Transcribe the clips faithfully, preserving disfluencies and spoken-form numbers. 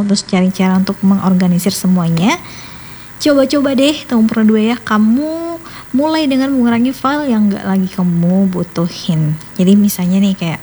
kamu terus cari cara untuk mengorganisir semuanya. Coba-coba deh tahun pro dua ya, kamu mulai dengan mengurangi file yang gak lagi kamu butuhin. Jadi misalnya nih kayak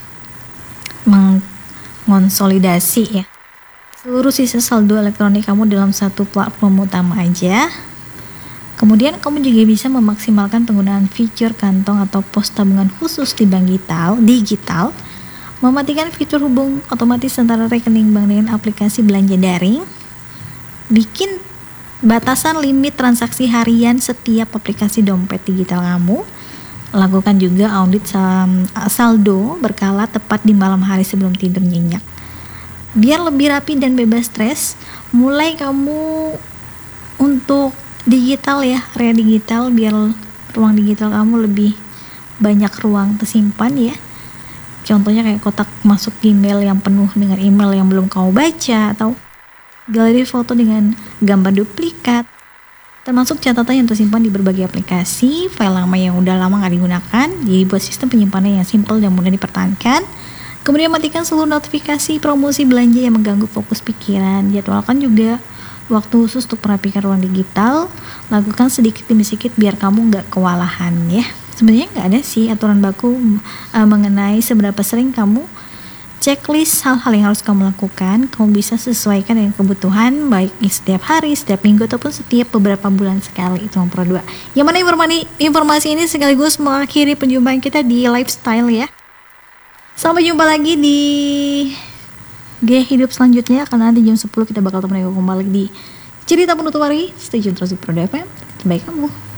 mengonsolidasi ya seluruh sisa saldo elektronik kamu dalam satu platform utama aja. Kemudian kamu juga bisa memaksimalkan penggunaan fitur kantong atau pos tabungan khusus di bank digital, digital mematikan fitur hubung otomatis antara rekening bank dengan aplikasi belanja daring, bikin batasan limit transaksi harian setiap aplikasi dompet digital kamu. Lakukan juga audit saldo berkala tepat di malam hari sebelum tidur nyenyak. Biar lebih rapi dan bebas stres, mulai kamu untuk digital ya, area digital, biar ruang digital kamu lebih banyak ruang tersimpan ya. Contohnya kayak kotak masuk Gmail yang penuh dengan email yang belum kamu baca, atau galeri foto dengan gambar duplikat, termasuk catatan yang tersimpan di berbagai aplikasi, file lama yang udah lama gak digunakan. Jadi buat sistem penyimpanan yang simpel dan mudah dipertahankan. Kemudian matikan seluruh notifikasi promosi belanja yang mengganggu fokus pikiran. Jadwalkan juga waktu khusus untuk merapikan ruang digital. Lakukan sedikit demi sedikit biar kamu gak kewalahan ya. Sebenarnya gak ada sih aturan baku uh, mengenai seberapa sering kamu checklist hal-hal yang harus kamu lakukan. Kamu bisa sesuaikan dengan kebutuhan, baik setiap hari, setiap minggu, ataupun setiap beberapa bulan sekali. Itu Pro dua. Yang mana informasi, informasi ini sekaligus mengakhiri perjumpaan kita di lifestyle ya. Sampai jumpa lagi di Gaya Hidup selanjutnya, karena nanti jam sepuluh kita bakal temenin kembali di cerita penutup hari. Stay tune terus di Pro dua F M, terbaik kamu.